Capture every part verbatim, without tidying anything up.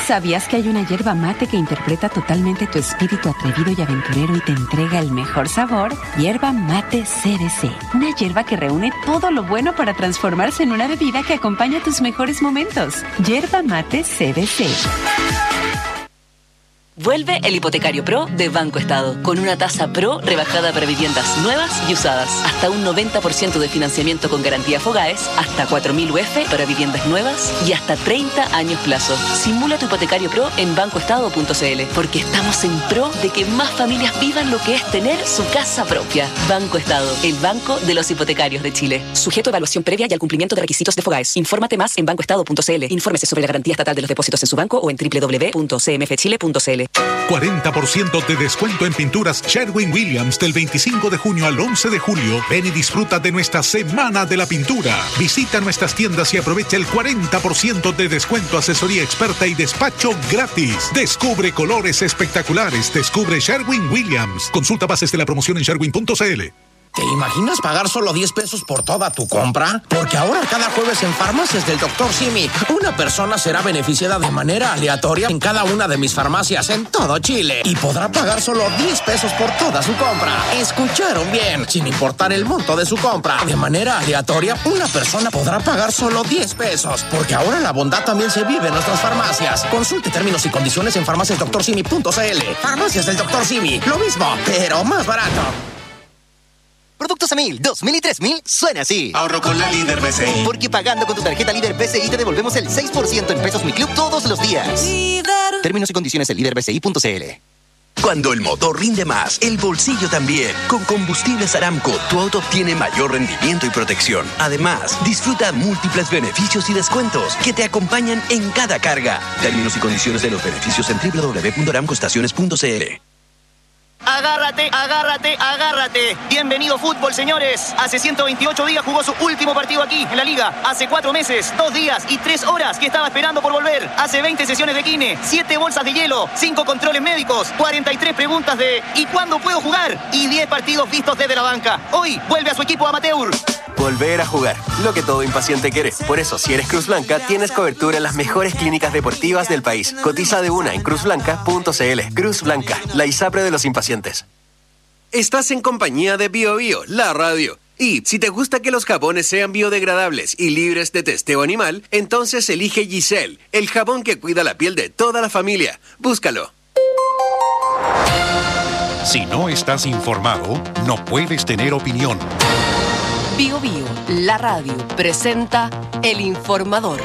¿Sabías que hay una yerba mate que interpreta totalmente tu espíritu atrevido y aventurero y te entrega el mejor sabor? Yerba mate C B C. Una yerba que reúne todo lo bueno para transformarse en una bebida que acompaña tus mejores momentos. Yerba mate C B C. Vuelve el Hipotecario Pro de Banco Estado, con una tasa Pro rebajada para viviendas nuevas y usadas. Hasta un noventa por ciento de financiamiento con garantía Fogaes, hasta cuatro mil U F para viviendas nuevas y hasta treinta años plazo. Simula tu Hipotecario Pro en banco estado punto c l, porque estamos en pro de que más familias vivan lo que es tener su casa propia. Banco Estado, el banco de los hipotecarios de Chile. Sujeto a evaluación previa y al cumplimiento de requisitos de Fogaes. Infórmate más en banco estado punto c l. Infórmese sobre la garantía estatal de los depósitos en su banco o en doble u doble u doble u punto c m f chile punto c l. cuarenta por ciento de descuento en pinturas Sherwin-Williams del veinticinco de junio al once de julio. Ven y disfruta de nuestra Semana de la Pintura. Visita nuestras tiendas y aprovecha el cuarenta por ciento de descuento, asesoría experta y despacho gratis. Descubre colores espectaculares. Descubre Sherwin-Williams. Consulta bases de la promoción en sherwin punto c l. ¿Te imaginas pagar solo diez pesos por toda tu compra? Porque ahora cada jueves en Farmacias del doctor Simi, una persona será beneficiada de manera aleatoria en cada una de mis farmacias en todo Chile y podrá pagar solo diez pesos por toda su compra. ¿Escucharon bien? Sin importar el monto de su compra. De manera aleatoria, una persona podrá pagar solo diez pesos. Porque ahora la bondad también se vive en nuestras farmacias. Consulte términos y condiciones en farmacias doctor simi punto c l. Farmacias del doctor Simi, lo mismo, pero más barato. Productos a mil, dos mil y tres mil suena así. Ahorro con la Líder B C I. Porque pagando con tu tarjeta Líder B C I te devolvemos el seis por ciento en Pesos Mi Club todos los días. Líder. Términos y condiciones en líder b c i punto c l. Cuando el motor rinde más, el bolsillo también. Con Combustibles Aramco, tu auto obtiene mayor rendimiento y protección. Además, disfruta múltiples beneficios y descuentos que te acompañan en cada carga. Términos y condiciones de los beneficios en doble u doble u doble u punto aramco estaciones punto c l. Agárrate, agárrate, agárrate. Bienvenido fútbol, señores. Hace ciento veintiocho días jugó su último partido aquí, en la Liga. Hace cuatro meses, dos días y tres horas que estaba esperando por volver. Hace veinte sesiones de kine, siete bolsas de hielo, cinco controles médicos, cuarenta y tres preguntas de ¿y cuándo puedo jugar? Y diez partidos vistos desde la banca. Hoy vuelve a su equipo amateur. Volver a jugar, lo que todo impaciente quiere. Por eso, si eres Cruz Blanca, tienes cobertura en las mejores clínicas deportivas del país. Cotiza de una en cruz blanca punto c l. Cruz Blanca, la ISAPRE de los impacientes. Estás en compañía de Bio Bio, la radio. Y si te gusta que los jabones sean biodegradables y libres de testeo animal, entonces elige Giselle, el jabón que cuida la piel de toda la familia. Búscalo. Si no estás informado, no puedes tener opinión. Bio Bio, la radio, presenta El Informador.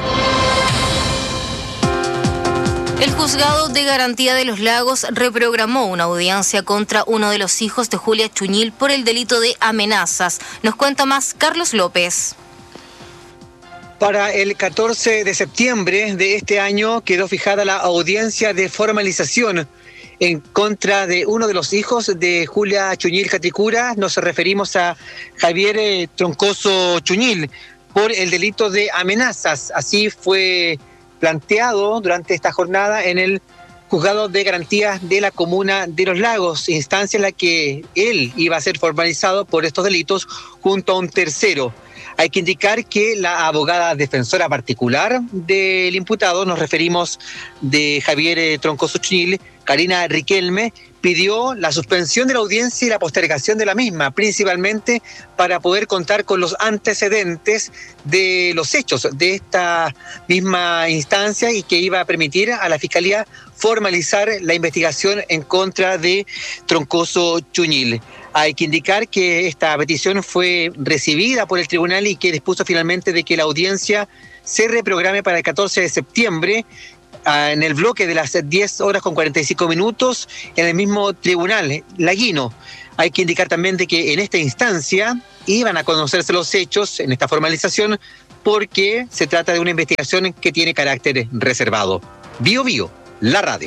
El Juzgado de Garantía de los Lagos reprogramó una audiencia contra uno de los hijos de Julia Chuñil por el delito de amenazas. Nos cuenta más Carlos López. Para el catorce de septiembre de este año quedó fijada la audiencia de formalización en contra de uno de los hijos de Julia Chuñil Catricura. Nos referimos a Javier Troncoso Chuñil por el delito de amenazas. Así fue planteado durante esta jornada en el Juzgado de Garantías de la Comuna de Los Lagos, instancia en la que él iba a ser formalizado por estos delitos junto a un tercero. Hay que indicar que la abogada defensora particular del imputado, nos referimos de Javier Troncoso Chuñil, Karina Riquelme, pidió la suspensión de la audiencia y la postergación de la misma, principalmente para poder contar con los antecedentes de los hechos de esta misma instancia y que iba a permitir a la Fiscalía formalizar la investigación en contra de Troncoso Chuñil. Hay que indicar que esta petición fue recibida por el tribunal y que dispuso finalmente de que la audiencia se reprograme para el catorce de septiembre en el bloque de las diez horas con cuarenta y cinco minutos en el mismo tribunal laguino. Hay que indicar también de que en esta instancia iban a conocerse los hechos en esta formalización porque se trata de una investigación que tiene carácter reservado. Bio Bio, la radio.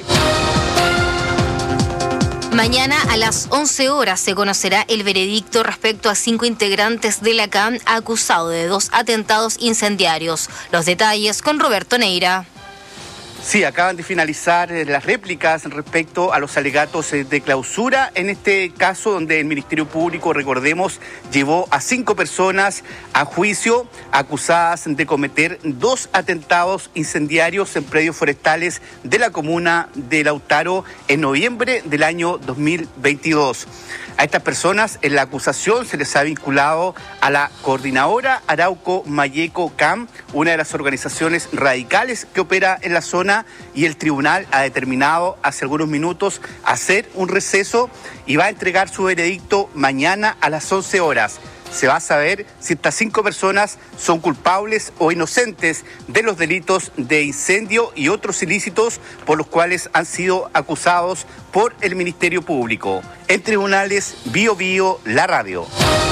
Mañana a las once horas se conocerá el veredicto respecto a cinco integrantes de la C A M acusados de dos atentados incendiarios. Los detalles con Roberto Neira. Sí, acaban de finalizar las réplicas respecto a los alegatos de clausura. En este caso, donde el Ministerio Público, recordemos, llevó a cinco personas a juicio acusadas de cometer dos atentados incendiarios en predios forestales de la comuna de Lautaro en noviembre del año dos mil veintidós. A estas personas en la acusación se les ha vinculado a la coordinadora Arauco Mayeco C A M, una de las organizaciones radicales que opera en la zona, y el tribunal ha determinado hace algunos minutos hacer un receso y va a entregar su veredicto mañana a las once horas. Se va a saber si estas cinco personas son culpables o inocentes de los delitos de incendio y otros ilícitos por los cuales han sido acusados por el Ministerio Público. En tribunales, Bio Bio, la radio.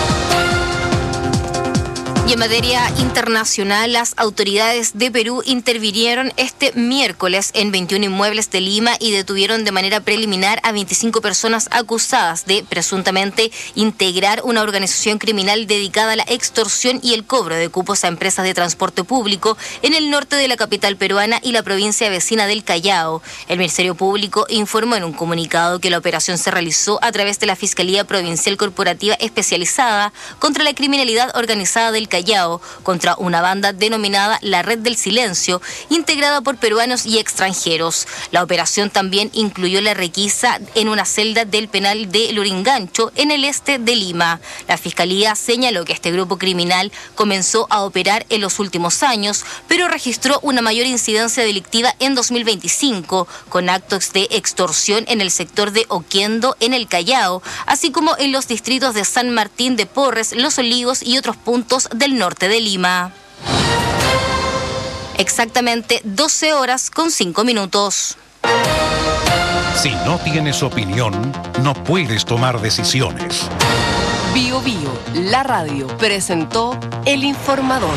Y en materia internacional, las autoridades de Perú intervinieron este miércoles en veintiún inmuebles de Lima y detuvieron de manera preliminar a veinticinco personas acusadas de presuntamente integrar una organización criminal dedicada a la extorsión y el cobro de cupos a empresas de transporte público en el norte de la capital peruana y la provincia vecina del Callao. El Ministerio Público informó en un comunicado que la operación se realizó a través de la Fiscalía Provincial Corporativa Especializada contra la Criminalidad Organizada del Callao, contra una banda denominada La Red del Silencio, integrada por peruanos y extranjeros. La operación también incluyó la requisa en una celda del penal de Lurigancho, en el este de Lima. La Fiscalía señaló que este grupo criminal comenzó a operar en los últimos años, pero registró una mayor incidencia delictiva en dos mil veinticinco, con actos de extorsión en el sector de Oquendo, en el Callao, así como en los distritos de San Martín de Porres, Los Olivos y otros puntos de del norte de Lima. Exactamente doce horas con cinco minutos. Si no tienes opinión, no puedes tomar decisiones. Bio Bio, la radio, presentó El Informador.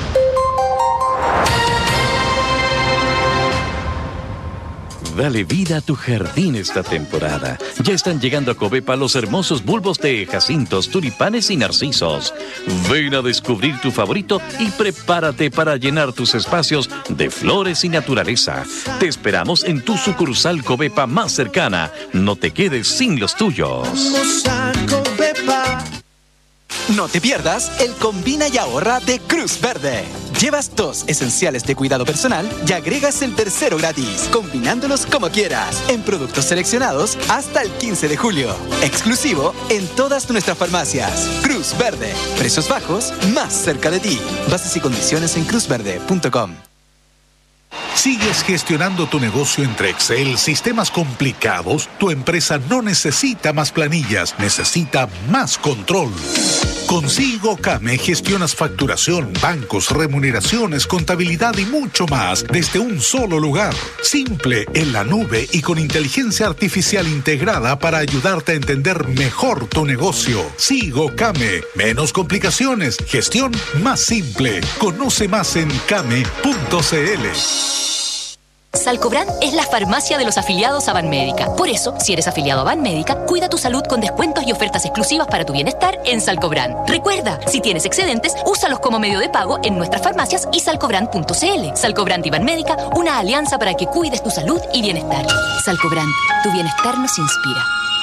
Dale vida a tu jardín esta temporada. Ya están llegando a Covepa los hermosos bulbos de jacintos, tulipanes y narcisos. Ven a descubrir tu favorito y prepárate para llenar tus espacios de flores y naturaleza. Te esperamos en tu sucursal Covepa más cercana. No te quedes sin los tuyos. Vamos a Covepa. No te pierdas el Combina y Ahorra de Cruz Verde. Llevas dos esenciales de cuidado personal y agregas el tercero gratis, combinándolos como quieras, en productos seleccionados hasta el quince de julio. Exclusivo en todas nuestras farmacias. Cruz Verde. Precios bajos, más cerca de ti. Bases y condiciones en cruz verde punto com. ¿Sigues gestionando tu negocio entre Excel, sistemas complicados? Tu empresa no necesita más planillas, necesita más control. Con SigoCame gestionas facturación, bancos, remuneraciones, contabilidad y mucho más desde un solo lugar. Simple, en la nube y con inteligencia artificial integrada para ayudarte a entender mejor tu negocio. SigoCame. Menos complicaciones, gestión más simple. Conoce más en came punto cl. Salcobran es la farmacia de los afiliados a Banmédica. Por eso, si eres afiliado a Banmédica, cuida tu salud con descuentos y ofertas exclusivas para tu bienestar en Salcobran. Recuerda, si tienes excedentes, úsalos como medio de pago en nuestras farmacias y salcobran punto cl. Salcobran y Banmédica, una alianza para que cuides tu salud y bienestar. Salcobran, tu bienestar nos inspira.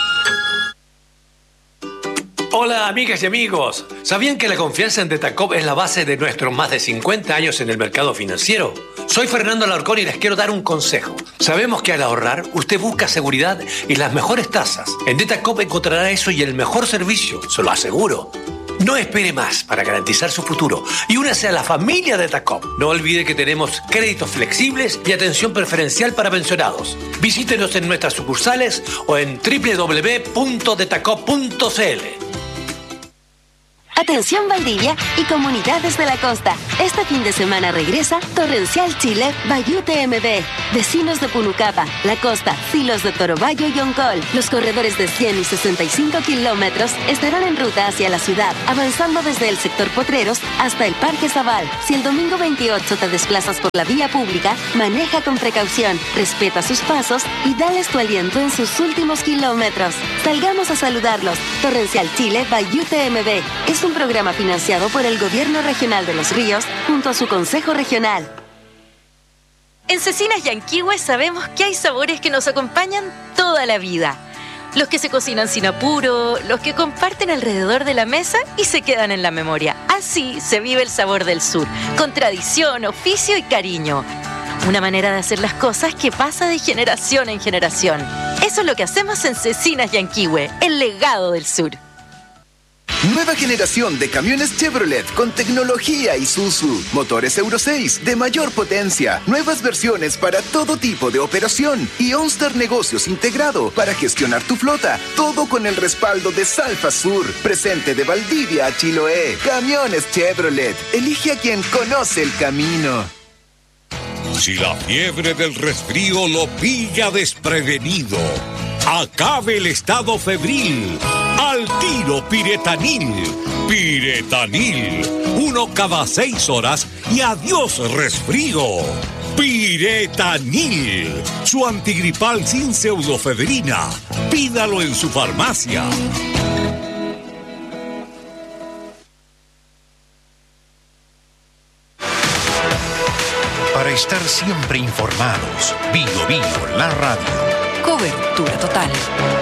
Hola amigas y amigos, ¿sabían que la confianza en Detacop es la base de nuestros más de cincuenta años en el mercado financiero? Soy Fernando Alarcón y les quiero dar un consejo. Sabemos que al ahorrar usted busca seguridad y las mejores tasas. En Detacop encontrará eso y el mejor servicio, se lo aseguro. No espere más para garantizar su futuro y únase a la familia de Detacop. No olvide que tenemos créditos flexibles y atención preferencial para pensionados. Visítenos en nuestras sucursales o en doble u doble u doble u punto detacop punto cl. Atención Valdivia y comunidades de la costa. Este fin de semana regresa Torrencial Chile Bayú T M B. Vecinos de Punucapa, La Costa, Silos de Torobayo y Oncol. Los corredores de cien y sesenta y cinco kilómetros estarán en ruta hacia la ciudad, avanzando desde el sector Potreros hasta el Parque Zabal. Si el domingo veintiocho te desplazas por la vía pública, maneja con precaución, respeta sus pasos y dales tu aliento en sus últimos kilómetros. Salgamos a saludarlos. Torrencial Chile Bayú T M B es un programa financiado por el Gobierno Regional de Los Ríos junto a su Consejo Regional. En Cecinas Yanquihue sabemos que hay sabores que nos acompañan toda la vida. Los que se cocinan sin apuro, los que comparten alrededor de la mesa y se quedan en la memoria. Así se vive el sabor del sur, con tradición, oficio y cariño. Una manera de hacer las cosas que pasa de generación en generación. Eso es lo que hacemos en Cecinas Yanquihue, el legado del sur. Nueva generación de camiones Chevrolet con tecnología Isuzu. Motores Euro seis de mayor potencia. Nuevas versiones para todo tipo de operación. Y OnStar Negocios integrado para gestionar tu flota. Todo con el respaldo de Salfa Sur. Presente de Valdivia a Chiloé. Camiones Chevrolet. Elige a quien conoce el camino. Si la fiebre del resfrío lo pilla desprevenido, acabe el estado febril. Al tiro Piretanil. Piretanil. Uno cada seis horas y adiós resfrío. Piretanil. Su antigripal sin pseudofebrina. Pídalo en su farmacia. Para estar siempre informados, Bio Bio, la radio. Cobertura total.